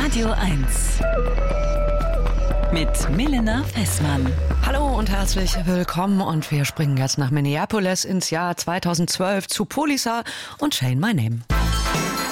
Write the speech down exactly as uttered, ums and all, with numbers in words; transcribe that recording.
Radio eins mit Milena Fessmann. Hallo und herzlich willkommen und wir springen jetzt nach Minneapolis ins Jahr zweitausendzwölf zu Poliça und Chain My Name.